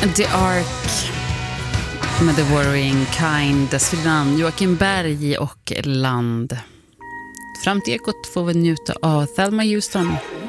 The Ark med The Worrying Kind, dessförinnan Joakim Berg och Land. Fram till Ekot får vi njuta av Thelma Houston.